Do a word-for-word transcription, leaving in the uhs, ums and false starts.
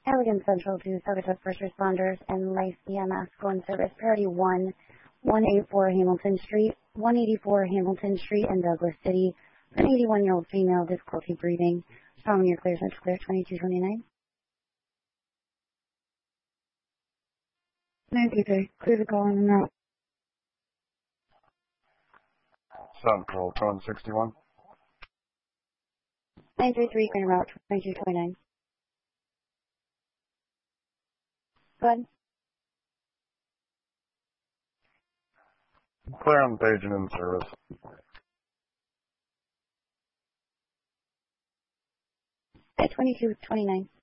Allegan Central to Saugatuck First Responders and Life E M S go in service. Priority one, one eighty-four Hamilton Street, one eighty-four Hamilton Street in Douglas City. An eighty-one-year-old female, difficulty breathing. Following your clear, Central Clear, twenty-two twenty-nine. ninety-three, clear the call in and out. Central, one sixty-one. nine three three, clear route, twenty-two twenty-nine. Go ahead. Clear on page and in service. At twenty-two twenty-nine.